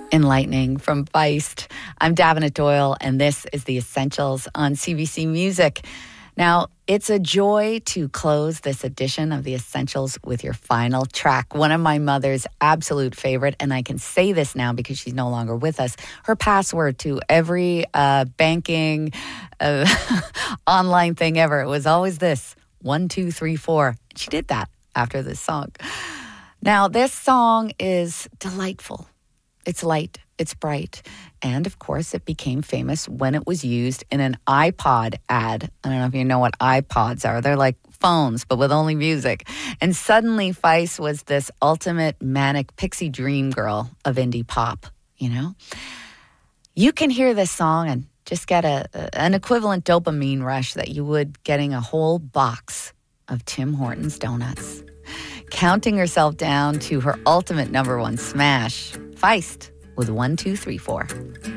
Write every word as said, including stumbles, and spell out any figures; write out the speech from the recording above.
Enlightening from Feist. I'm Davenant Doyle, and this is The Essentials on C B C Music. Now, it's a joy to close this edition of The Essentials with your final track. One of my mother's absolute favorite, and I can say this now because she's no longer with us. Her password to every uh, banking, uh, online thing ever, it was always this, one, two, three, four. She did that after this song. Now, this song is delightful. It's light, it's bright, and of course it became famous when it was used in an iPod ad. I don't know if you know what iPods are. They're like phones, but with only music. And suddenly Feist was this ultimate manic pixie dream girl of indie pop, you know? You can hear this song and just get a, an equivalent dopamine rush that you would getting a whole box of Tim Hortons donuts. Counting herself down to her ultimate number one smash, Feist with one, two, three, four.